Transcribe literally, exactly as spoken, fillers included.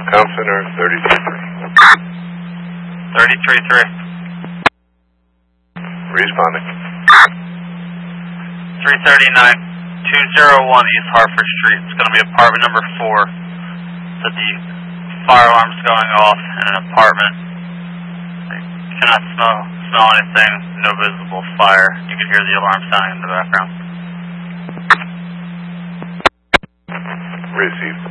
Com Center, thirty-three three. thirty-three three. Responding. three thirty-nine, two oh one East Hartford Street. It's going to be apartment number four. So the fire alarm's going off in an apartment. You cannot smell, smell anything, no visible fire. You can hear the alarm sounding in the background. Received.